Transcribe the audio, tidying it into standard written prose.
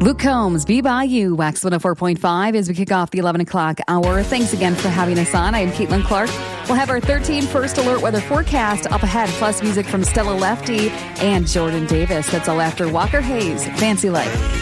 Luke Combs, Be By You, Wax 104.5 as we kick off the 11 o'clock hour. Thanks again for having us on. I am Caitlin Clark. We'll have our 13 First Alert weather forecast up ahead, plus music from Stella Lefty and Jordan Davis. That's all after Walker Hayes, Fancy Life.